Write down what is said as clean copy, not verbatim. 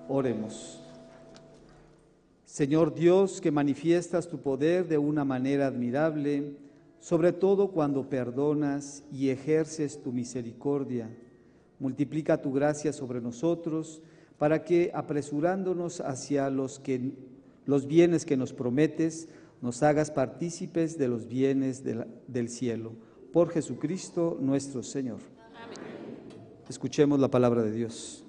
Oremos. Señor Dios, que manifiestas tu poder de una manera admirable, sobre todo cuando perdonas y ejerces tu misericordia, multiplica tu gracia sobre nosotros, para que, apresurándonos hacia los bienes que nos prometes, nos hagas partícipes de los bienes del cielo. Por Jesucristo nuestro Señor. Amén. Escuchemos la palabra de Dios.